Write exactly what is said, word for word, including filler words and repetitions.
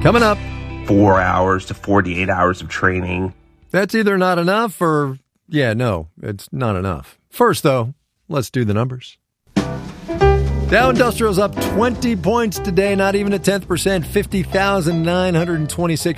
Coming up. Four hours to forty-eight hours of training. That's either not enough or, yeah, no, it's not enough. First, though, let's do the numbers. Dow Industrial's up twenty points today, not even a tenth percent, fifty thousand nine hundred twenty-six